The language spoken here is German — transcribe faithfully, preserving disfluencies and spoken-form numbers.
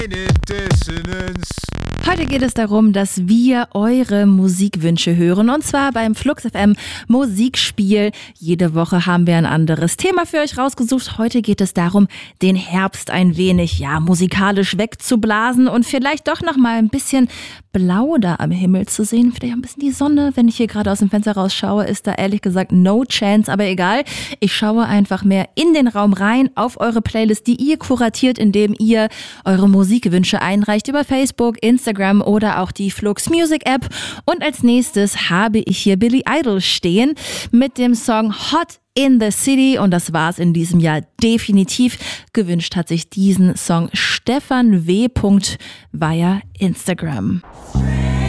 Heute geht es darum, dass wir eure Musikwünsche hören, und zwar beim Flux F M Musikspiel. Jede Woche haben wir ein anderes Thema für euch rausgesucht. Heute geht es darum, den Herbst ein wenig, ja, musikalisch wegzublasen und vielleicht doch noch mal ein bisschen blau da am Himmel zu sehen. Vielleicht auch ein bisschen die Sonne. Wenn ich hier gerade aus dem Fenster rausschaue, ist da ehrlich gesagt no chance, aber egal. Ich schaue einfach mehr in den Raum rein, auf eure Playlist, die ihr kuratiert, indem ihr eure Musikwünsche einreicht über Facebook, Instagram oder auch die Flux Music App. Und als nächstes habe ich hier Billy Idol stehen mit dem Song Hot in the City, und das war's in diesem Jahr definitiv. Gewünscht hat sich diesen Song Stefan W. via Instagram.